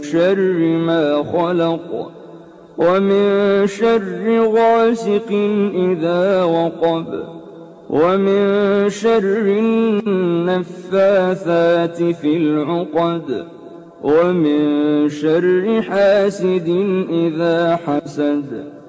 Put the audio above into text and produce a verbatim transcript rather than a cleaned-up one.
شر ما خلق ومن شر غاسق إذا وقب ومن شر النفاثات في العقد ومن شر حاسد إذا حسد